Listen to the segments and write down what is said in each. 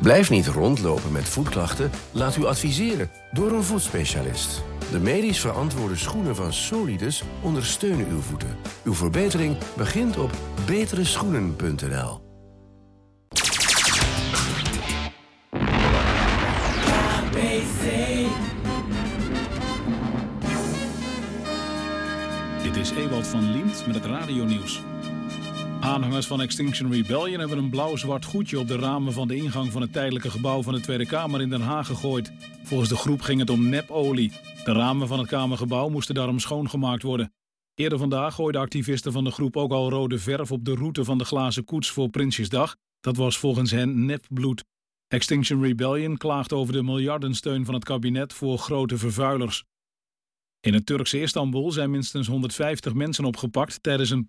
Blijf niet rondlopen met voetklachten. Laat u adviseren door een voetspecialist. De medisch verantwoorde schoenen van Solidus ondersteunen uw voeten. Uw verbetering begint op betereschoenen.nl. Dit is Ewald van Liemt met het radionieuws. Aanhangers van Extinction Rebellion hebben een blauw-zwart goedje op de ramen van de ingang van het tijdelijke gebouw van de Tweede Kamer in Den Haag gegooid. Volgens de groep ging het om nepolie. De ramen van het Kamergebouw moesten daarom schoongemaakt worden. Eerder vandaag gooiden activisten van de groep ook al rode verf op de route van de glazen koets voor Prinsjesdag. Dat was volgens hen nepbloed. Extinction Rebellion klaagt over de miljardensteun van het kabinet voor grote vervuilers. In het Turkse Istanbul zijn minstens 150 mensen opgepakt tijdens een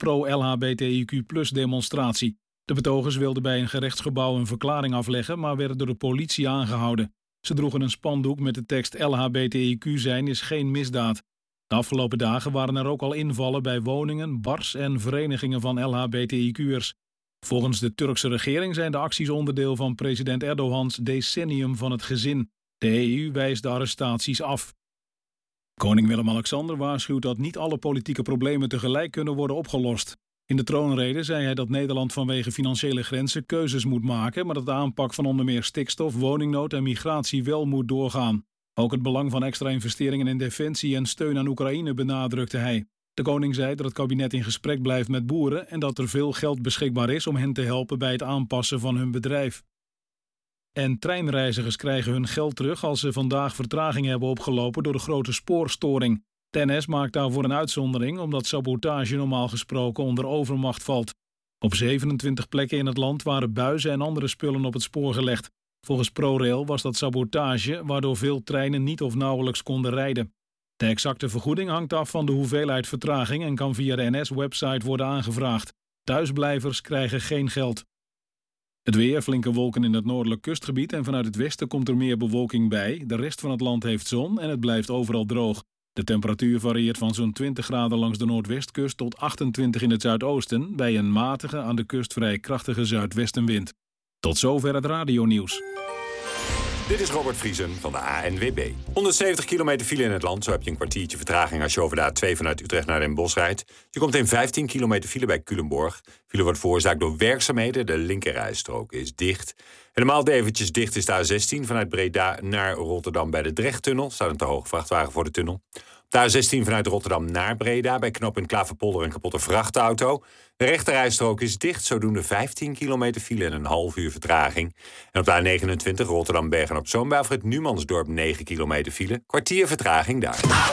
pro-LHBTIQ+-demonstratie. De betogers wilden bij een gerechtsgebouw een verklaring afleggen, maar werden door de politie aangehouden. Ze droegen een spandoek met de tekst LHBTIQ zijn is geen misdaad. De afgelopen dagen waren er ook al invallen bij woningen, bars en verenigingen van LHBTIQ'ers. Volgens de Turkse regering zijn de acties onderdeel van president Erdogans decennium van het gezin. De EU wijst de arrestaties af. Koning Willem-Alexander waarschuwt dat niet alle politieke problemen tegelijk kunnen worden opgelost. In de troonrede zei hij dat Nederland vanwege financiële grenzen keuzes moet maken, maar dat de aanpak van onder meer stikstof, woningnood en migratie wel moet doorgaan. Ook het belang van extra investeringen in defensie en steun aan Oekraïne benadrukte hij. De koning zei dat het kabinet in gesprek blijft met boeren en dat er veel geld beschikbaar is om hen te helpen bij het aanpassen van hun bedrijf. En treinreizigers krijgen hun geld terug als ze vandaag vertraging hebben opgelopen door de grote spoorstoring. De NS maakt daarvoor een uitzondering omdat sabotage normaal gesproken onder overmacht valt. Op 27 plekken in het land waren buizen en andere spullen op het spoor gelegd. Volgens ProRail was dat sabotage waardoor veel treinen niet of nauwelijks konden rijden. De exacte vergoeding hangt af van de hoeveelheid vertraging en kan via de NS-website worden aangevraagd. Thuisblijvers krijgen geen geld. Het weer, flinke wolken in het noordelijk kustgebied en vanuit het westen komt er meer bewolking bij. De rest van het land heeft zon en het blijft overal droog. De temperatuur varieert van zo'n 20 graden langs de noordwestkust tot 28 in het zuidoosten, bij een matige, aan de kust vrij krachtige zuidwestenwind. Tot zover het radionieuws. Dit is Robert Vriesen van de ANWB. 170 kilometer file in het land. Zo heb je een kwartiertje vertraging als je over de A2 vanuit Utrecht naar Den Bosch rijdt. Je komt in 15 kilometer file bij Culemborg. File wordt veroorzaakt door werkzaamheden. De linkerrijstrook is dicht. Helemaal eventjes dicht is de A16 vanuit Breda naar Rotterdam bij de Drechttunnel. Staat een te hoge vrachtwagen voor de tunnel. De A16 vanuit Rotterdam naar Breda bij knooppunt Klaverpolder een kapotte vrachtauto. De rechterrijstrook is dicht, zodoende 15 kilometer file en een half uur vertraging. En op de A29 Rotterdam-Bergen-op-Zoom bij Alfred Numansdorp 9 kilometer file. Kwartier vertraging daar.